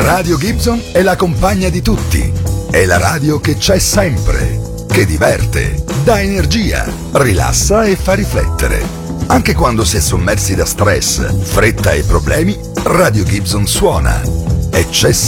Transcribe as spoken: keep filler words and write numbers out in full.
Radio Gibson è la compagna di tutti. È la radio che c'è sempre, che diverte, dà energia, rilassa e fa riflettere. Anche quando si è sommersi da stress, fretta e problemi, Radio Gibson suona. E c'è